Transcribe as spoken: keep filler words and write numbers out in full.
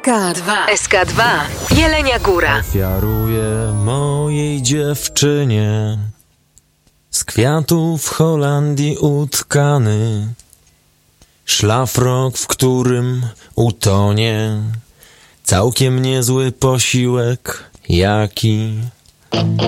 K dwa. S K dwa. Jelenia Góra. Ofiaruję mojej dziewczynie z kwiatów w Holandii utkany szlafrok, w którym utonie całkiem niezły posiłek, jaki